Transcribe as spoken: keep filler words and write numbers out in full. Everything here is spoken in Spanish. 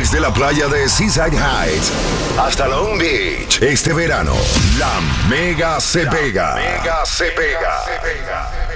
Desde la playa de Seaside Heights hasta Long Beach, este verano, la Mega se pega. Mega se pega.